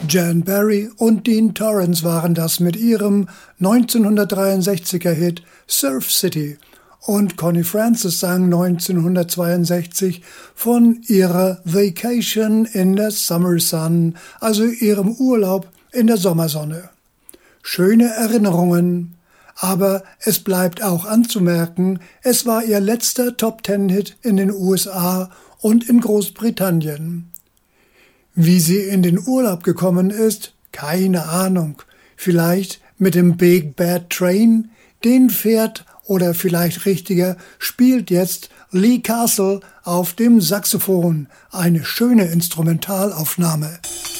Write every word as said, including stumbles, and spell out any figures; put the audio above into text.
Jan Berry und Dean Torrance waren das mit ihrem neunzehnhundertdreiundsechziger Hit Surf City und Connie Francis sang neunzehnhundertzweiundsechzig von ihrer Vacation in the Summer Sun, also ihrem Urlaub in der Sommersonne. Schöne Erinnerungen, aber es bleibt auch anzumerken, es war ihr letzter Top-Ten-Hit in den U S A und in Großbritannien. Wie sie in den Urlaub gekommen ist, keine Ahnung. Vielleicht mit dem Big Bad Train? Den fährt, oder vielleicht richtiger, spielt jetzt Lee Castle auf dem Saxophon. Eine schöne Instrumentalaufnahme.